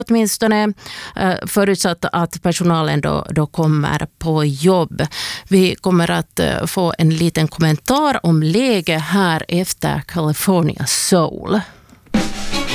åtminstone förutsatt att personalen då kommer på jobb. Vi kommer att få en liten kommentar om läge här efter California Soul.